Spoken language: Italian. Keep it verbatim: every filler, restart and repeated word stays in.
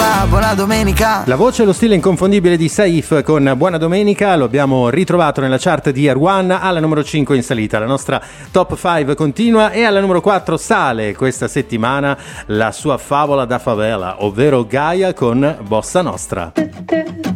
va, buona domenica. La voce e lo stile inconfondibile di Saif con Buona Domenica lo abbiamo ritrovato nella chart di Air One alla numero cinque in salita. La nostra top cinque continua e alla numero quattro sale questa settimana la sua favola da favela, ovvero Gaia con Bossa Nostra.